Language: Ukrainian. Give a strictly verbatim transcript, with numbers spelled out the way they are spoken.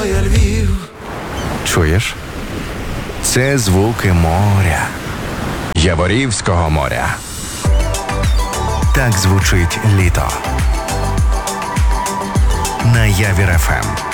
я Львів. Чуєш? Це звуки моря. Яворівського моря. Так звучить літо. На Явір еф ем.